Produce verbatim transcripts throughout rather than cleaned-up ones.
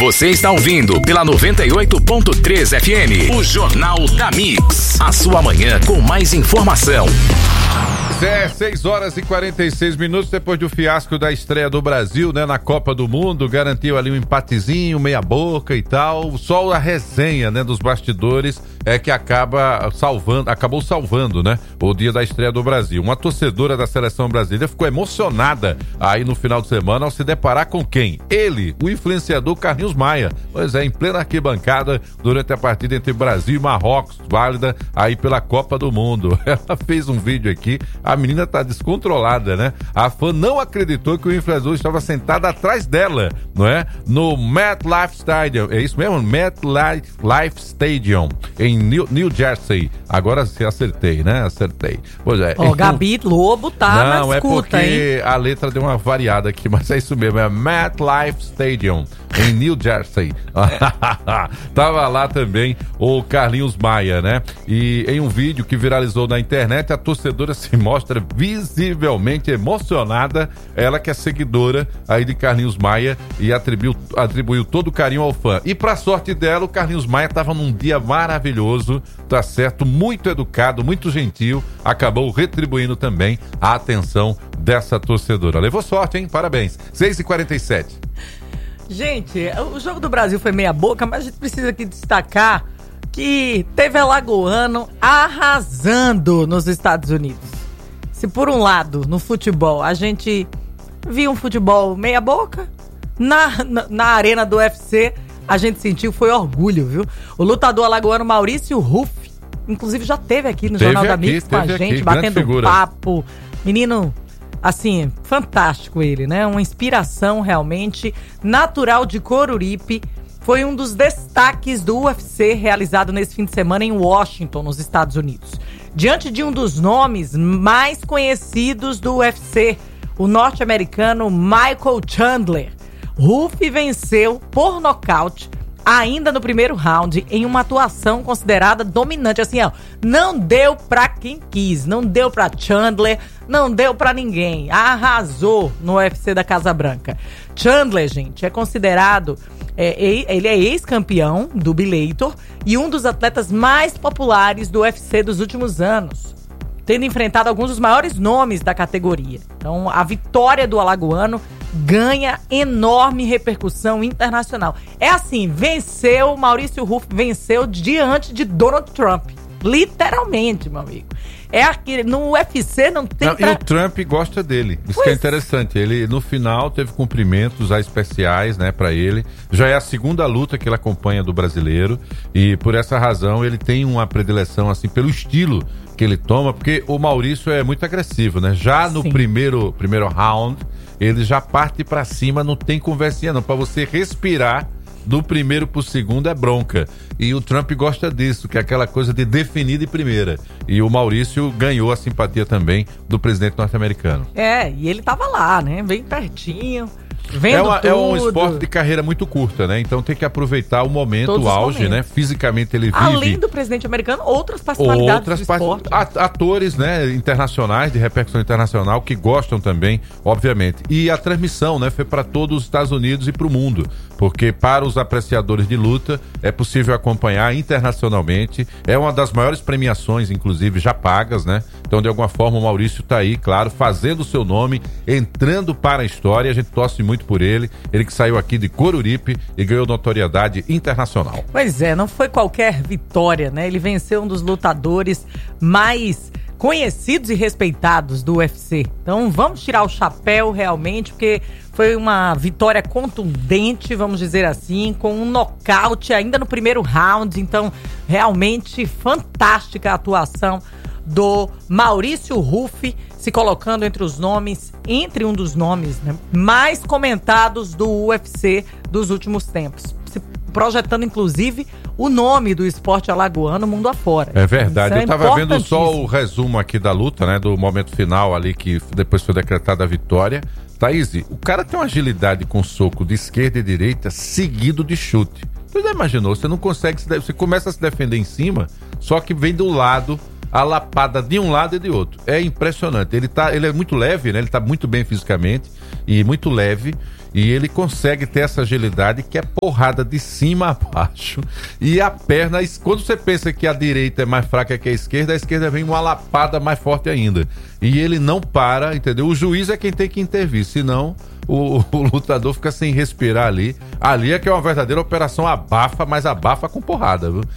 Você está ouvindo pela noventa e oito ponto três F M, o Jornal da Mix. A sua manhã com mais informação. É, seis horas e quarenta e seis minutos depois do fiasco da estreia do Brasil, né, na Copa do Mundo, garantiu ali um empatezinho, meia boca e tal. Só a resenha, né, dos bastidores é que acaba salvando, acabou salvando, né, o dia da estreia do Brasil. Uma torcedora da seleção brasileira ficou emocionada aí no final de semana ao se deparar com quem? Ele, o influenciador Carlinhos Maia. Pois é, em plena arquibancada durante a partida entre Brasil e Marrocos, válida aí pela Copa do Mundo. Ela fez um vídeo aqui. A menina tá descontrolada, né? A fã não acreditou que o influenciador estava sentado atrás dela, não é? No MetLife Stadium, é isso mesmo? MetLife Stadium, em New, New Jersey. Agora se acertei, né? Acertei. Pois é. Ó, oh, Gabi Lobo tá não, na escuta, é porque hein? A letra deu uma variada aqui, mas é isso mesmo, é MetLife Stadium, em New Jersey. Tava lá também o Carlinhos Maia, né? E em um vídeo que viralizou na internet, a torcedora se mostra visivelmente emocionada, ela que é seguidora aí de Carlinhos Maia e atribuiu, atribuiu todo o carinho ao fã. E pra sorte dela, o Carlinhos Maia tava num dia maravilhoso, tá certo? Muito educado, muito gentil, acabou retribuindo também a atenção dessa torcedora. Levou sorte, hein? Parabéns. seis e quarenta e sete. Gente, o jogo do Brasil foi meia boca, mas a gente precisa aqui destacar que teve alagoano arrasando nos Estados Unidos. Se por um lado, no futebol, a gente viu um futebol meia boca, na, na, na arena do U F C, a gente sentiu, foi orgulho, viu? O lutador alagoano Maurício Ruff, inclusive já teve aqui no teve Jornal da aqui, Mix com a gente, aqui, batendo papo. Menino, assim, fantástico ele, né? Uma inspiração realmente, natural de Coruripe. Foi um dos destaques do U F C realizado nesse fim de semana em Washington, nos Estados Unidos. Diante de um dos nomes mais conhecidos do U F C, o norte-americano Michael Chandler, Ruff venceu por nocaute ainda no primeiro round em uma atuação considerada dominante. Assim, ó, não deu pra quem quis, não deu pra Chandler, não deu pra ninguém. Arrasou no U F C da Casa Branca. Chandler, gente, é considerado... É, ele é ex-campeão do Bellator e um dos atletas mais populares do U F C dos últimos anos, tendo enfrentado alguns dos maiores nomes da categoria. Então, a vitória do alagoano ganha enorme repercussão internacional. É assim, venceu, Maurício Ruff venceu diante de Donald Trump. Literalmente, meu amigo. É aquele, no U F C não tem não, pra... E o Trump gosta dele. Isso pois... que é interessante. Ele, no final, teve cumprimentos especiais, né, pra ele. Já é a segunda luta que ele acompanha do brasileiro. E por essa razão, ele tem uma predileção, assim, pelo estilo que ele toma. Porque o Maurício é muito agressivo, né? Já no primeiro, primeiro round, ele já parte pra cima, não tem conversinha, não. Pra você respirar, do primeiro pro segundo é bronca. E o Trump gosta disso, que é aquela coisa de definir de primeira. E o Maurício ganhou a simpatia também do presidente norte-americano. É, e ele tava lá, né? Bem pertinho, vendo é, uma, tudo. É um esporte de carreira muito curta, né? Então tem que aproveitar o momento, Todos o auge, né? Fisicamente ele vive... Além do presidente americano, outras personalidades outras do esporte. Part... Atores, né? Internacionais, de repercussão internacional, que gostam também, obviamente. E a transmissão, né? Foi para todos os Estados Unidos e para o mundo. Porque para os apreciadores de luta é possível acompanhar internacionalmente. É uma das maiores premiações, inclusive, já pagas, né? Então, de alguma forma, o Maurício tá aí, claro, fazendo o seu nome, entrando para a história. A gente torce muito por ele. Ele que saiu aqui de Coruripe e ganhou notoriedade internacional. Pois é, não foi qualquer vitória, né? Ele venceu um dos lutadores mais conhecidos e respeitados do U F C. Então vamos tirar o chapéu realmente, porque foi uma vitória contundente, vamos dizer assim, com um nocaute ainda no primeiro round. Então realmente fantástica a atuação do Maurício Ruff, se colocando entre os nomes, entre um dos nomes, né, mais comentados do U F C dos últimos tempos. Se projetando, inclusive, o nome do esporte alagoano mundo afora. É verdade. É eu tava vendo só o resumo aqui da luta, né? Do momento final ali, que depois foi decretada a vitória. Thaís, o cara tem uma agilidade com soco de esquerda e direita seguido de chute. Você já imaginou? Você não consegue, se de... você começa a se defender em cima, só que vem do lado a lapada de um lado e de outro. É impressionante. Ele, tá, ele é muito leve, né? Ele tá muito bem fisicamente e muito leve. E ele consegue ter essa agilidade que é porrada de cima a baixo. E a perna, quando você pensa que a direita é mais fraca que a esquerda, a esquerda vem uma lapada mais forte ainda. E ele não para, entendeu? O juiz é quem tem que intervir, senão o, o lutador fica sem respirar ali. Ali é que é uma verdadeira operação abafa, mas abafa com porrada, viu?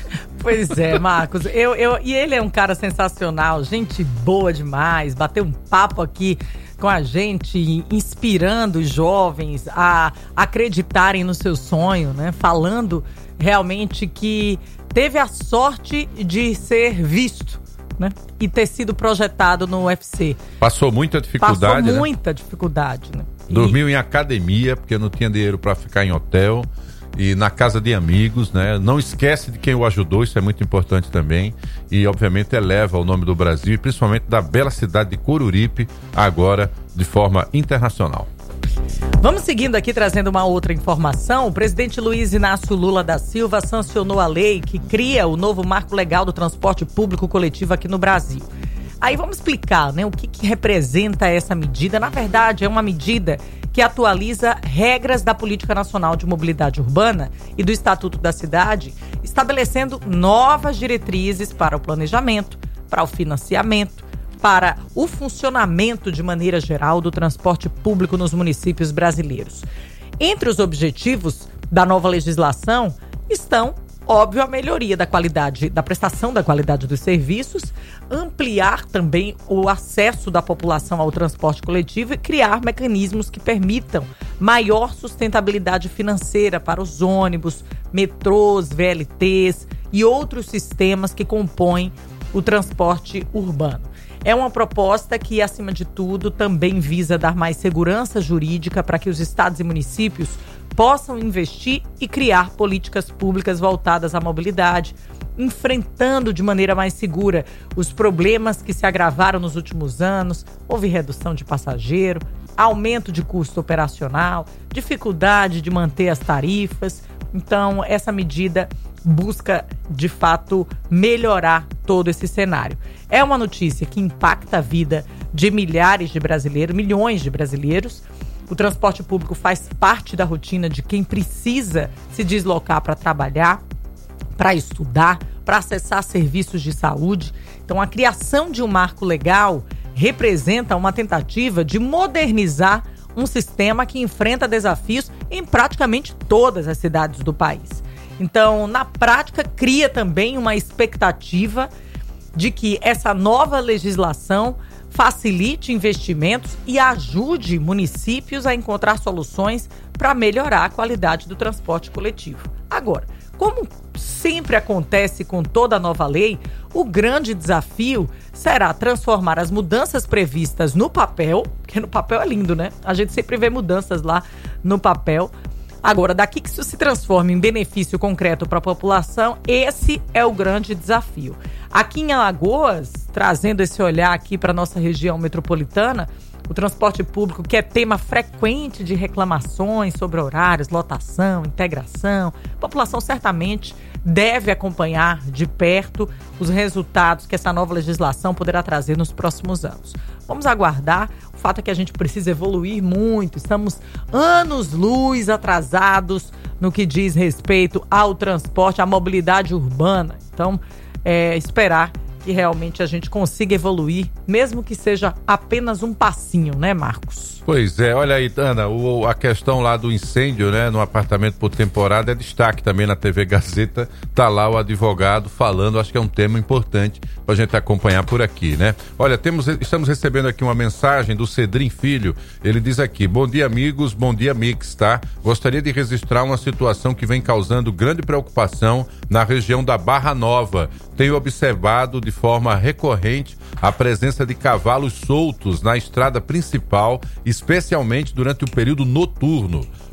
Pois é, Marcos. Eu, eu, e ele é um cara sensacional, gente boa demais, bateu um papo aqui com a gente, inspirando os jovens a acreditarem no seu sonho, né? Falando realmente que teve a sorte de ser visto, né? E ter sido projetado no U F C. Passou muita dificuldade, Passou né? muita dificuldade, né? Dormiu e... em academia, porque não tinha dinheiro para ficar em hotel. E na casa de amigos, né? Não esquece de quem o ajudou, isso é muito importante também. E, obviamente, eleva o nome do Brasil e principalmente da bela cidade de Coruripe, agora de forma internacional. Vamos seguindo aqui, trazendo uma outra informação. O presidente Luiz Inácio Lula da Silva sancionou a lei que cria o novo marco legal do transporte público coletivo aqui no Brasil. Aí vamos explicar, né, o que, que representa essa medida. Na verdade, é uma medida que atualiza regras da Política Nacional de Mobilidade Urbana e do Estatuto da Cidade, estabelecendo novas diretrizes para o planejamento, para o financiamento, para o funcionamento de maneira geral do transporte público nos municípios brasileiros. Entre os objetivos da nova legislação estão, óbvio, a melhoria da qualidade, da prestação da qualidade dos serviços, ampliar também o acesso da população ao transporte coletivo e criar mecanismos que permitam maior sustentabilidade financeira para os ônibus, metrôs, V L Ts e outros sistemas que compõem o transporte urbano. É uma proposta que, acima de tudo, também visa dar mais segurança jurídica para que os estados e municípios possam investir e criar políticas públicas voltadas à mobilidade, enfrentando de maneira mais segura os problemas que se agravaram nos últimos anos. Houve redução de passageiro, aumento de custo operacional, dificuldade de manter as tarifas. Então, essa medida busca, de fato, melhorar todo esse cenário. É uma notícia que impacta a vida de milhares de brasileiros, milhões de brasileiros. O transporte público faz parte da rotina de quem precisa se deslocar para trabalhar, para estudar, para acessar serviços de saúde. Então, a criação de um marco legal representa uma tentativa de modernizar um sistema que enfrenta desafios em praticamente todas as cidades do país. Então, na prática, cria também uma expectativa de que essa nova legislação facilite investimentos e ajude municípios a encontrar soluções para melhorar a qualidade do transporte coletivo. Agora, como sempre acontece com toda nova lei, o grande desafio será transformar as mudanças previstas no papel, porque no papel é lindo, né? A gente sempre vê mudanças lá no papel. Agora, daqui que isso se transforma em benefício concreto para a população, esse é o grande desafio. Aqui em Alagoas, trazendo esse olhar aqui para a nossa região metropolitana, o transporte público, que é tema frequente de reclamações sobre horários, lotação, integração, a população certamente deve acompanhar de perto os resultados que essa nova legislação poderá trazer nos próximos anos. Vamos aguardar. O fato é que a gente precisa evoluir muito. Estamos anos-luz atrasados no que diz respeito ao transporte, à mobilidade urbana. Então, é, esperar que realmente a gente consiga evoluir, mesmo que seja apenas um passinho, né, Marcos? Pois é, olha aí, Ana, o, a questão lá do incêndio, né, no apartamento por temporada é destaque também na T V Gazeta, tá lá o advogado falando, acho que é um tema importante pra gente acompanhar por aqui, né? Olha, temos, estamos recebendo aqui uma mensagem do Cedrim Filho, ele diz aqui: bom dia amigos, bom dia mix, tá? Gostaria de registrar uma situação que vem causando grande preocupação na região da Barra Nova. Tenho observado de forma recorrente a presença de cavalos soltos na estrada principal, especialmente durante o período noturno.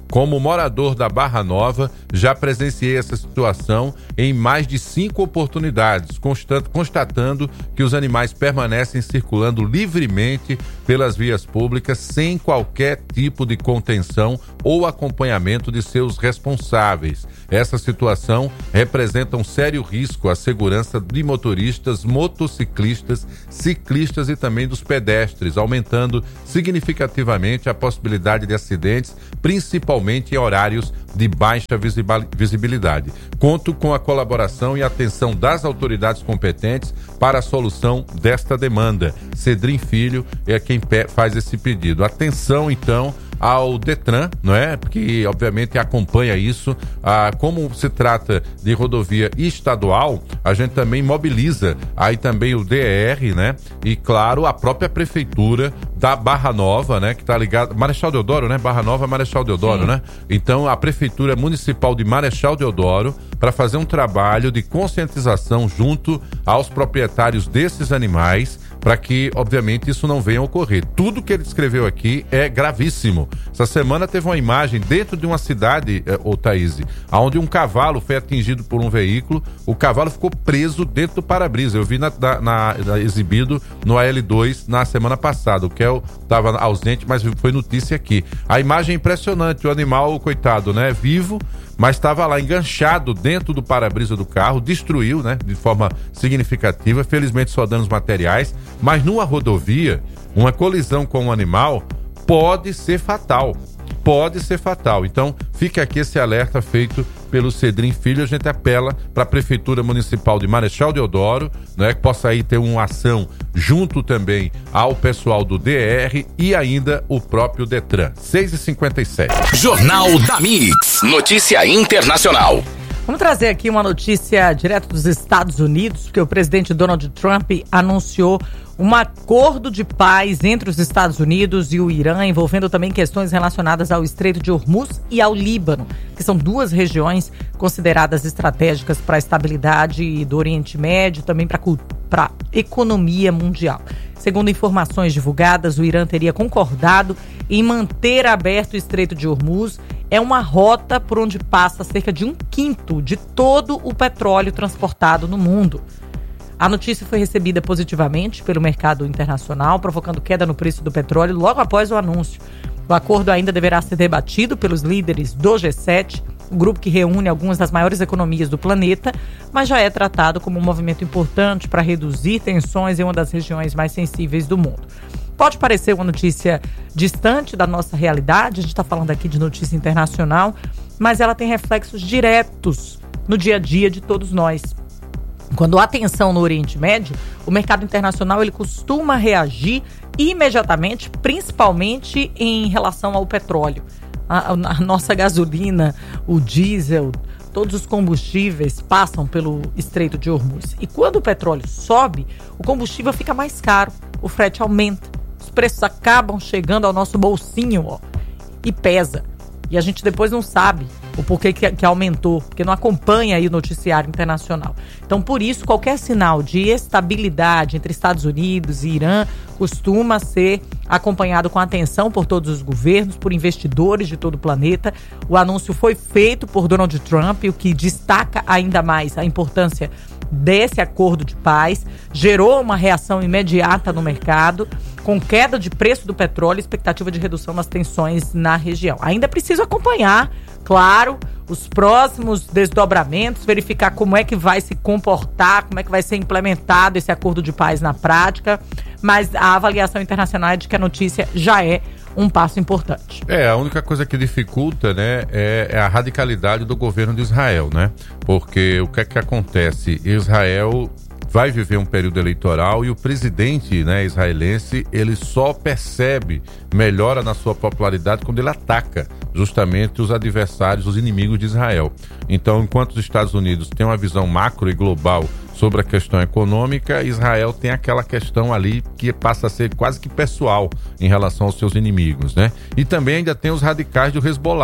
Como morador da Barra Nova, já presenciei essa situação em mais de cinco oportunidades, constat- constatando que os animais permanecem circulando livremente pelas vias públicas sem qualquer tipo de contenção ou acompanhamento de seus responsáveis. Essa situação representa um sério risco à segurança de motoristas, motociclistas, ciclistas e também dos pedestres, aumentando significativamente a possibilidade de acidentes, principalmente em horários de baixa visibilidade. Conto com a colaboração e atenção das autoridades competentes para a solução desta demanda. Cedrim Filho é quem faz esse pedido. Atenção, então, ao Detran, não é? Porque obviamente acompanha isso. Ah, como se trata de rodovia estadual, a gente também mobiliza aí também o D E R, né? E claro, a própria prefeitura da Barra Nova, né? Que tá ligada, Marechal Deodoro, né? Barra Nova, Marechal Deodoro, Sim. né? Então a prefeitura municipal de Marechal Deodoro para fazer um trabalho de conscientização junto aos proprietários desses animais, para que, obviamente, isso não venha a ocorrer. Tudo que ele descreveu aqui é gravíssimo. Essa semana teve uma imagem dentro de uma cidade, eh, ô Thaís, onde um cavalo foi atingido por um veículo, o cavalo ficou preso dentro do para-brisa. Eu vi na, na, na, exibido no A L dois na semana passada. O Kel estava ausente, mas foi notícia aqui. A imagem é impressionante, o animal, coitado, né, vivo, mas estava lá enganchado dentro do para-brisa do carro, destruiu, né, de forma significativa, felizmente só danos materiais, mas numa rodovia, uma colisão com um animal pode ser fatal, pode ser fatal. Então, fica aqui esse alerta feito pelo Cedrim Filho. A gente apela para a Prefeitura Municipal de Marechal Deodoro, né, que possa aí ter uma ação junto também ao pessoal do D E R e ainda o próprio Detran. seis e cinquenta e sete. Jornal da Mix. Notícia internacional. Vamos trazer aqui uma notícia direto dos Estados Unidos, porque o presidente Donald Trump anunciou um acordo de paz entre os Estados Unidos e o Irã, envolvendo também questões relacionadas ao Estreito de Hormuz e ao Líbano, que são duas regiões consideradas estratégicas para a estabilidade do Oriente Médio, também para a economia mundial. Segundo informações divulgadas, o Irã teria concordado em manter aberto o Estreito de Hormuz. É uma rota por onde passa cerca de um quinto de todo o petróleo transportado no mundo. A notícia foi recebida positivamente pelo mercado internacional, provocando queda no preço do petróleo logo após o anúncio. O acordo ainda deverá ser debatido pelos líderes do G sete, o grupo que reúne algumas das maiores economias do planeta, mas já é tratado como um movimento importante para reduzir tensões em uma das regiões mais sensíveis do mundo. Pode parecer uma notícia distante da nossa realidade, a gente está falando aqui de notícia internacional, mas ela tem reflexos diretos no dia a dia de todos nós. Quando há tensão no Oriente Médio, o mercado internacional ele costuma reagir imediatamente, principalmente em relação ao petróleo. A, a nossa gasolina, o diesel, todos os combustíveis passam pelo Estreito de Hormuz. E quando o petróleo sobe, o combustível fica mais caro, o frete aumenta, os preços acabam chegando ao nosso bolsinho, ó, e pesa. E a gente depois não sabe o porquê que, que aumentou, porque não acompanha aí o noticiário internacional. Então, por isso, qualquer sinal de estabilidade entre Estados Unidos e Irã costuma ser acompanhado com atenção por todos os governos, por investidores de todo o planeta. O anúncio foi feito por Donald Trump, o que destaca ainda mais a importância desse acordo de paz, gerou uma reação imediata no mercado, com queda de preço do petróleo e expectativa de redução das tensões na região. Ainda preciso acompanhar, claro, os próximos desdobramentos, verificar como é que vai se comportar, como é que vai ser implementado esse acordo de paz na prática, mas a avaliação internacional é de que a notícia já é um passo importante. É, a única coisa que dificulta, né, é, é a radicalidade do governo de Israel, né? Porque o que é que acontece? Israel vai viver um período eleitoral e o presidente, né, israelense, ele só percebe melhora na sua popularidade quando ele ataca justamente os adversários, os inimigos de Israel. Então, enquanto os Estados Unidos têm uma visão macro e global sobre a questão econômica, Israel tem aquela questão ali que passa a ser quase que pessoal em relação aos seus inimigos, né? E também ainda tem os radicais do Hezbollah,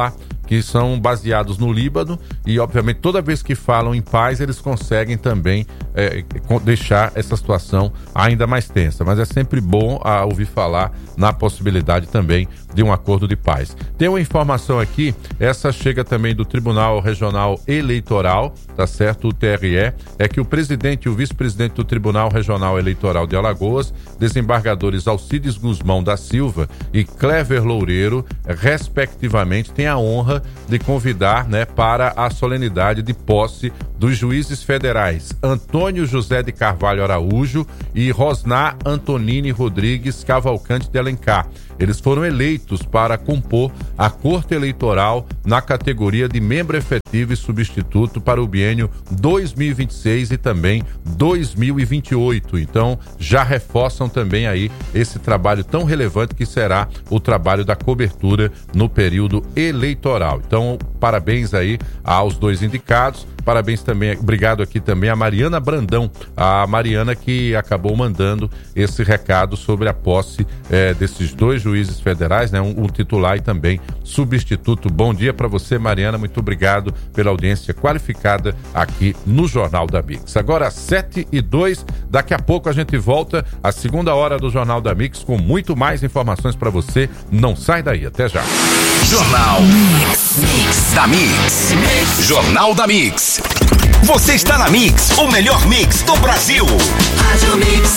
que são baseados no Líbano e, obviamente, toda vez que falam em paz, eles conseguem também é, deixar essa situação ainda mais tensa. Mas é sempre bom a ouvir falar na possibilidade também de um acordo de paz. Tem uma informação aqui, essa chega também do Tribunal Regional Eleitoral, tá certo? O T R E, é que o presidente e o vice-presidente do Tribunal Regional Eleitoral de Alagoas, desembargadores Alcides Guzmão da Silva e Clever Loureiro, respectivamente, têm a honra de convidar, né, para a solenidade de posse dos juízes federais Antônio José de Carvalho Araújo e Rosná Antonini Rodrigues Cavalcante de Alencar. Eles foram eleitos para compor a Corte Eleitoral na categoria de membro efetivo e substituto para o biênio dois mil e vinte e seis e também dois mil e vinte e oito. Então, já reforçam também aí esse trabalho tão relevante que será o trabalho da cobertura no período eleitoral. Então, parabéns aí aos dois indicados. Parabéns também, obrigado aqui também a Mariana Brandão, a Mariana que acabou mandando esse recado sobre a posse eh, desses dois juízes federais, né? Um, um titular e também substituto. Bom dia para você, Mariana, muito obrigado pela audiência qualificada aqui no Jornal da Mix. Agora sete e dois, daqui a pouco a gente volta à segunda hora do Jornal da Mix com muito mais informações para você. Não sai daí, até já. Jornal Mix, Mix da Mix. Mix. Jornal da Mix. Você está na Mix, o melhor mix do Brasil. Rádio Mix.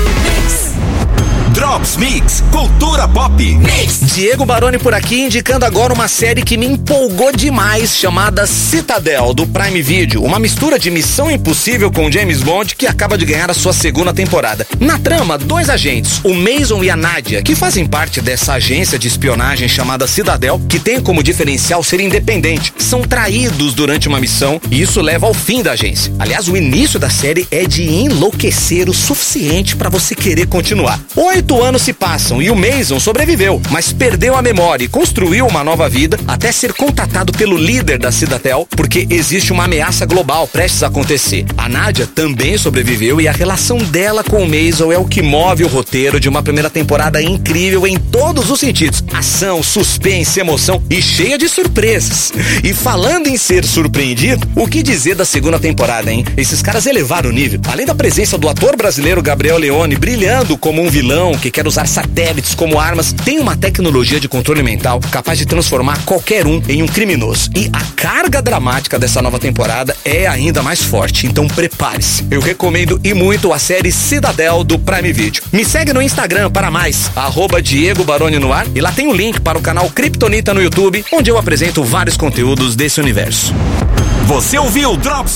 Mix. Drops Mix, cultura pop. Mix. Diego Baroni por aqui, indicando agora uma série que me empolgou demais, chamada Citadel, do Prime Video. Uma mistura de Missão Impossível com James Bond, que acaba de ganhar a sua segunda temporada. Na trama, dois agentes, o Mason e a Nádia, que fazem parte dessa agência de espionagem chamada Citadel, que tem como diferencial ser independente. São traídos durante uma missão e isso leva ao fim da agência. Aliás, o início da série é de enlouquecer o suficiente para você querer continuar. Oito anos se passam e o Mason sobreviveu, mas perdeu a memória e construiu uma nova vida até ser contatado pelo líder da Citadel, porque existe uma ameaça global prestes a acontecer. A Nádia também sobreviveu e a relação dela com o Mason é o que move o roteiro de uma primeira temporada incrível em todos os sentidos. Ação, suspense, emoção e cheia de surpresas. E falando em ser surpreendido, o que dizer da segunda temporada, hein? Esses caras elevaram o nível. Além da presença do ator brasileiro Gabriel Leone brilhando como um vilão que quer usar satélites como armas, tem uma tecnologia de controle mental capaz de transformar qualquer um em um criminoso. E a carga dramática dessa nova temporada é ainda mais forte, então prepare-se. Eu recomendo e muito a série Citadel do Prime Video. Me segue no Instagram para mais, arroba Diego Baroni no ar, e lá tem o link para o canal Kryptonita no YouTube, onde eu apresento vários conteúdos desse universo. Você ouviu Drops